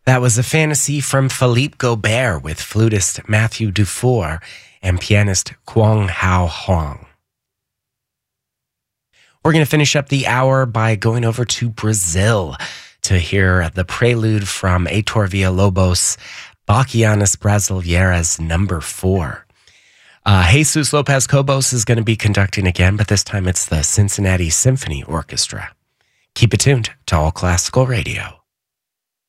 That was a fantasy from Philippe Gobert with flutist Matthew Dufour and pianist Kwong Hao Huang. We're going to finish up the hour by going over to Brazil to hear the prelude from Heitor Villa-Lobos, Bachianas Brasileiras No. 4. Jesus Lopez Cobos is going to be conducting again, but this time it's the Cincinnati Symphony Orchestra. Keep it tuned to All Classical Radio.